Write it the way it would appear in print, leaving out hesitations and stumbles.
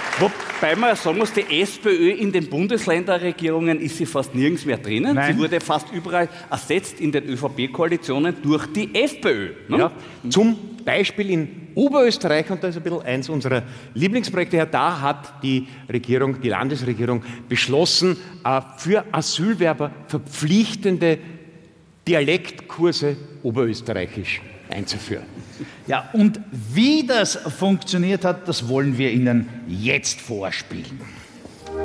Wobei man sagen muss, die SPÖ in den Bundesländerregierungen ist sie fast nirgends mehr drinnen. Nein. Sie wurde fast überall ersetzt in den ÖVP-Koalitionen durch die FPÖ. Ne? Ja, zum Beispiel in Oberösterreich, und das ist ein bisschen eins unserer Lieblingsprojekte, da hat die Landesregierung beschlossen, für Asylwerber verpflichtende Dialektkurse Oberösterreichisch einzuführen. Ja, und wie das funktioniert hat, das wollen wir Ihnen jetzt vorspielen.